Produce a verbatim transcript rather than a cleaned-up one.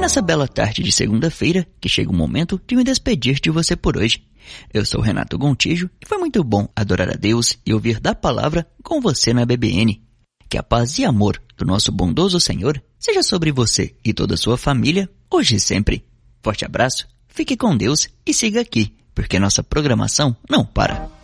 nessa bela tarde de segunda-feira que chega o momento de me despedir de você por hoje. Eu sou Renato Gontijo e foi muito bom adorar a Deus e ouvir da palavra com você na B B N. Que a paz e amor do nosso bondoso Senhor seja sobre você e toda a sua família, hoje e sempre. Forte abraço, fique com Deus e siga aqui, porque nossa programação não para.